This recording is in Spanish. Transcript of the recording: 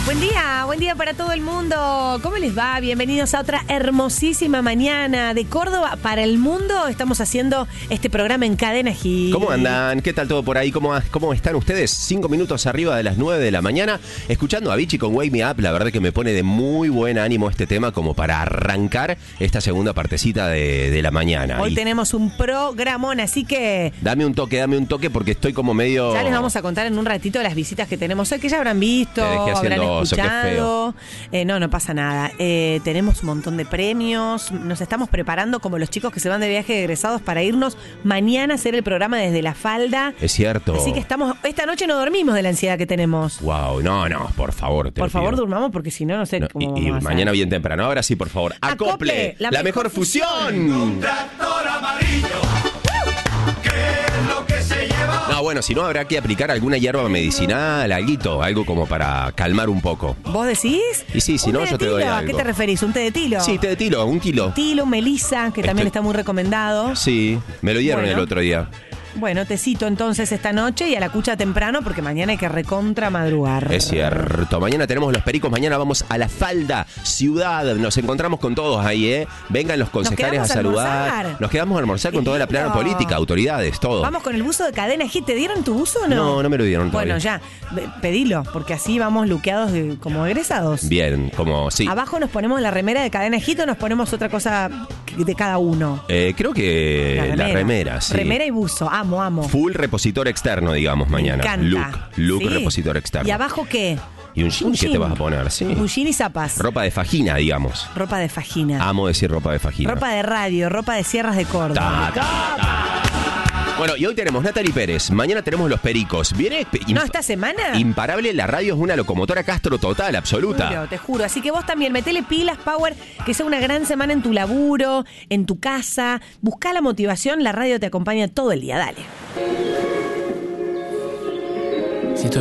Buen día para todo el mundo. ¿Cómo les va? Bienvenidos a otra hermosísima mañana de Córdoba para el mundo. Estamos haciendo este programa en Cadena Hit. ¿Cómo andan? ¿Qué tal todo por ahí? ¿Cómo están ustedes? 5 minutos arriba de las 9 de la mañana, escuchando a Vichy con Wake Me Up. La verdad que me pone de muy buen ánimo este tema como para arrancar esta segunda partecita de la mañana. Hoy tenemos un programón, así que... Dame un toque porque estoy como medio... Ya les vamos a contar en un ratito las visitas que tenemos hoy, que ya habrán visto, habrán escuchado. No pasa nada. Tenemos un montón de premios. Nos estamos preparando como los chicos que se van de viaje de egresados para irnos mañana a hacer el programa desde La Falda. Es cierto. Así que esta noche no dormimos de la ansiedad que tenemos. Wow, no, por favor. Por favor, durmamos porque si no, no sé cómo y vamos a mañana hacer. Bien temprano. Ahora sí, por favor. Acople, la mejor fusión. Un tractor amarillo. ¿Qué es lo que se lleva? No, bueno, si no habrá que aplicar alguna hierba medicinal, algo como para calmar un poco. ¿Vos decís? Y sí, si no, yo te doy algo. ¿A qué te referís? ¿Un té de tilo? Sí, té de tilo, un kilo. Tilo, melisa, que también está muy recomendado. Sí, me lo dieron el otro día. Bueno, tecito entonces esta noche y a la cucha temprano porque mañana hay que recontra madrugar. Es cierto, mañana tenemos los pericos, mañana vamos a La Falda, ciudad, nos encontramos con todos ahí, Vengan los concejales a saludar. Nos quedamos a almorzar con toda la plana política, autoridades, todo. Vamos con el buzo de Cadena Hit. ¿Te dieron tu buzo o no? No me lo dieron todavía. Bueno, ya, pedilo, porque así vamos luqueados como egresados. Bien, como sí. Abajo nos ponemos la remera de Cadena Hit o nos ponemos otra cosa de cada uno. Creo que la remera, sí. Remera y buzo, amo. Full repositor externo, digamos, mañana. Me encanta. Look ¿Sí? Repositor externo. ¿Y abajo qué? ¿Y un jean qué te vas a poner? Sí. Un jean y zapas. Ropa de fajina, digamos. Ropa de fajina. Amo decir ropa de fajina. Ropa de radio, ropa de sierras de Córdoba. Bueno, y hoy tenemos Natalie Pérez, mañana tenemos los pericos. ¿Viene? ¿No, esta semana? Imparable, la radio es una locomotora Castro total, absoluta. Te juro. Así que vos también, metele pilas, Power, que sea una gran semana en tu laburo, en tu casa. Buscá la motivación, la radio te acompaña todo el día. Dale.